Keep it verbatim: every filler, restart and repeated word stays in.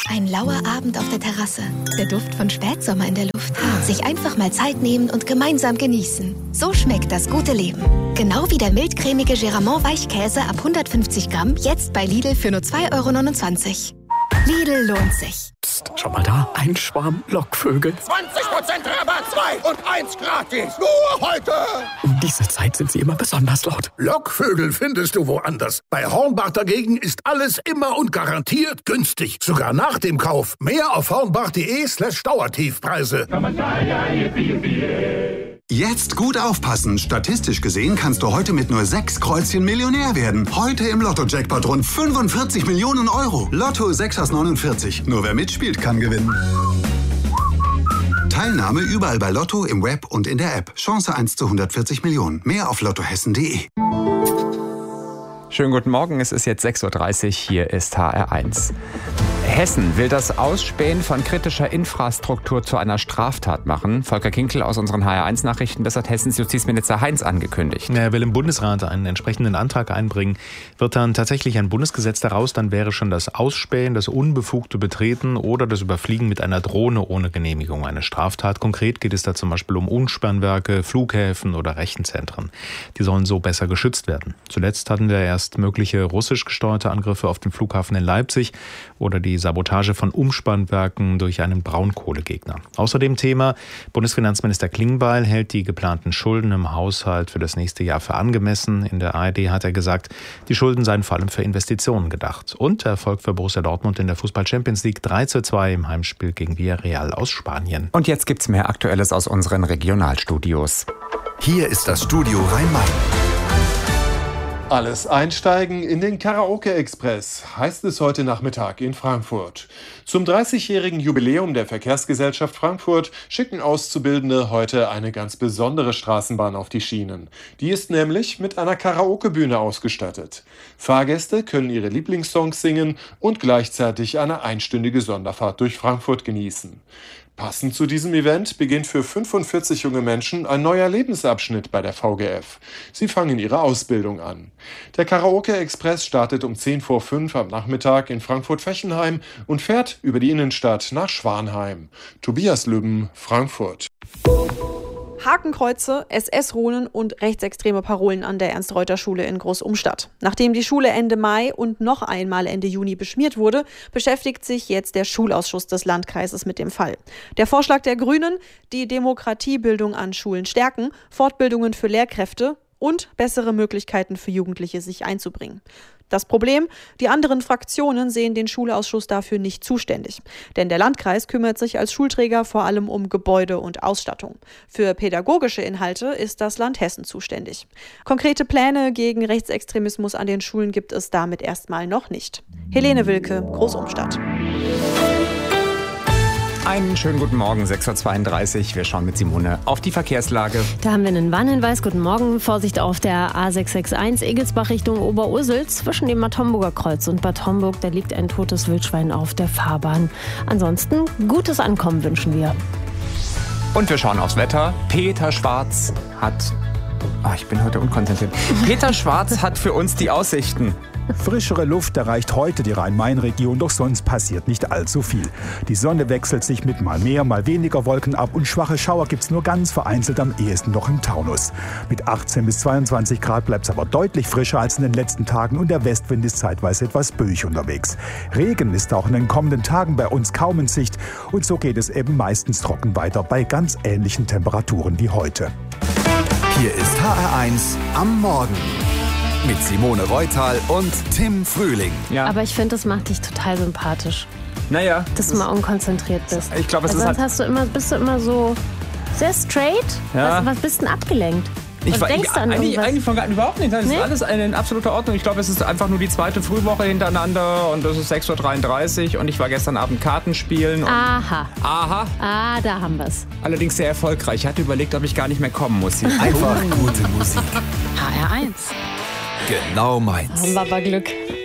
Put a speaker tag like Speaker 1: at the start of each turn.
Speaker 1: Ein lauer Abend auf der Terrasse. Der Duft von Spätsommer in der Luft. Sich einfach mal Zeit nehmen und gemeinsam genießen. So schmeckt das gute Leben. Genau wie der mildcremige Geramont Weichkäse ab hundertfünfzig Gramm. Jetzt bei Lidl für nur zwei Euro neunundzwanzig. Lidl lohnt sich.
Speaker 2: Psst, schau mal da. Ein Schwarm Lockvögel.
Speaker 3: zwanzig Prozent Rabatt, zwei und eins gratis. Nur heute.
Speaker 2: Um diese Zeit sind sie immer besonders laut.
Speaker 3: Lockvögel findest du woanders. Bei Hornbach dagegen ist alles immer und garantiert günstig. Sogar nach dem Kauf. Mehr auf hornbach.de slash Dauertiefpreise.
Speaker 4: Jetzt gut aufpassen. Statistisch gesehen kannst du heute mit nur sechs Kreuzchen Millionär werden. Heute im Lotto-Jackpot rund fünfundvierzig Millionen Euro. Lotto sechs aus neunundvierzig. Nur wer mitspielt, kann gewinnen. Teilnahme überall bei Lotto, im Web und in der App. Chance eins zu hundertvierzig Millionen. Mehr auf lottohessen punkt de.
Speaker 5: Schönen guten Morgen, es ist jetzt sechs Uhr dreißig, hier ist H R eins. Hessen will das Ausspähen von kritischer Infrastruktur zu einer Straftat machen. Volker Kinkel aus unseren H R eins Nachrichten, das hat Hessens Justizminister Heinz angekündigt.
Speaker 6: Er will im Bundesrat einen entsprechenden Antrag einbringen. Wird dann tatsächlich ein Bundesgesetz daraus, dann wäre schon das Ausspähen, das unbefugte Betreten oder das Überfliegen mit einer Drohne ohne Genehmigung eine Straftat. Konkret geht es da zum Beispiel um Umspannwerke, Flughäfen oder Rechenzentren. Die sollen so besser geschützt werden. Zuletzt hatten wir erst mögliche russisch gesteuerte Angriffe auf den Flughafen in Leipzig oder die Sabotage von Umspannwerken durch einen Braunkohlegegner. Außerdem Thema: Bundesfinanzminister Klingbeil hält die geplanten Schulden im Haushalt für das nächste Jahr für angemessen. In der A R D hat er gesagt, die Schulden seien vor allem für Investitionen gedacht. Und Erfolg für Borussia Dortmund in der Fußball-Champions League drei zu zwei im Heimspiel gegen Villarreal aus Spanien.
Speaker 5: Und jetzt gibt's mehr Aktuelles aus unseren Regionalstudios.
Speaker 7: Hier ist das Studio Rhein-Main.
Speaker 8: Alles einsteigen in den Karaoke-Express, heißt es heute Nachmittag in Frankfurt. Zum dreißigjährigen Jubiläum der Verkehrsgesellschaft Frankfurt schicken Auszubildende heute eine ganz besondere Straßenbahn auf die Schienen. Die ist nämlich mit einer Karaoke-Bühne ausgestattet. Fahrgäste können ihre Lieblingssongs singen und gleichzeitig eine einstündige Sonderfahrt durch Frankfurt genießen. Passend zu diesem Event beginnt für fünfundvierzig junge Menschen ein neuer Lebensabschnitt bei der V G F. Sie fangen ihre Ausbildung an. Der Karaoke-Express startet um zehn vor fünf am Nachmittag in Frankfurt-Fechenheim und fährt über die Innenstadt nach Schwanheim. Tobias Lübben, Frankfurt.
Speaker 9: Hakenkreuze, S S-Runen und rechtsextreme Parolen an der Ernst-Reuter-Schule in Groß-Umstadt. Nachdem die Schule Ende Mai und noch einmal Ende Juni beschmiert wurde, beschäftigt sich jetzt der Schulausschuss des Landkreises mit dem Fall. Der Vorschlag der Grünen: die Demokratiebildung an Schulen stärken, Fortbildungen für Lehrkräfte und bessere Möglichkeiten für Jugendliche, sich einzubringen. Das Problem: die anderen Fraktionen sehen den Schulausschuss dafür nicht zuständig. Denn der Landkreis kümmert sich als Schulträger vor allem um Gebäude und Ausstattung. Für pädagogische Inhalte ist das Land Hessen zuständig. Konkrete Pläne gegen Rechtsextremismus an den Schulen gibt es damit erstmal noch nicht. Helene Wilke, Groß-Umstadt.
Speaker 5: Einen schönen guten Morgen, sechs Uhr zweiunddreißig. Wir schauen mit Simone auf die Verkehrslage.
Speaker 10: Da haben wir einen Warnhinweis. Guten Morgen. Vorsicht auf der A sechs sechs eins Egelsbach Richtung Oberursel. Zwischen dem Bad Homburger Kreuz und Bad Homburg, da liegt ein totes Wildschwein auf der Fahrbahn. Ansonsten gutes Ankommen wünschen wir.
Speaker 5: Und wir schauen aufs Wetter. Peter Schwarz hat... Oh, ich bin heute unkonzentriert. Peter Schwarz hat für uns die Aussichten.
Speaker 11: Frischere Luft erreicht heute die Rhein-Main-Region, doch sonst passiert nicht allzu viel. Die Sonne wechselt sich mit mal mehr, mal weniger Wolken ab und schwache Schauer gibt's nur ganz vereinzelt, am ehesten noch im Taunus. Mit achtzehn bis zweiundzwanzig Grad bleibt's aber deutlich frischer als in den letzten Tagen und der Westwind ist zeitweise etwas böig unterwegs. Regen ist auch in den kommenden Tagen bei uns kaum in Sicht und so geht es eben meistens trocken weiter bei ganz ähnlichen Temperaturen wie heute.
Speaker 7: Hier ist H R eins am Morgen. Mit Simone Reutal und Tim Frühling.
Speaker 10: Ja. Aber ich finde, das macht dich total sympathisch.
Speaker 5: Naja.
Speaker 10: Dass du mal unkonzentriert bist.
Speaker 5: Ich glaube, es
Speaker 10: also
Speaker 5: ist
Speaker 10: sonst
Speaker 5: halt
Speaker 10: hast du immer, bist du immer so sehr straight.
Speaker 5: Ja.
Speaker 10: Was, was bist denn abgelenkt?
Speaker 5: Ich war,
Speaker 10: denkst
Speaker 5: ich,
Speaker 10: du an
Speaker 5: eigentlich, eigentlich von gar, überhaupt nicht. Das ist
Speaker 10: nee?
Speaker 5: alles in absoluter Ordnung. Ich glaube, es ist einfach nur die zweite Frühwoche hintereinander und es ist sechs Uhr dreiunddreißig und ich war gestern Abend Karten spielen. Und
Speaker 10: Aha.
Speaker 5: Aha.
Speaker 10: Ah, da haben wir's.
Speaker 5: Allerdings sehr erfolgreich. Ich hatte überlegt, ob ich gar nicht mehr kommen muss.
Speaker 7: Einfach gute Musik.
Speaker 10: H R eins.
Speaker 7: Genau meins.
Speaker 10: Haben wir aber Glück.